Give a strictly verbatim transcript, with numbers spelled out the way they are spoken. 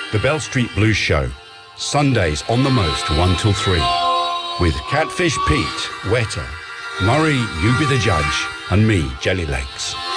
The Bell Street Blues Show, Sundays on the most, one till three. With Catfish Pete, Weta, Murray, you be the judge, and me, Jelly Legs.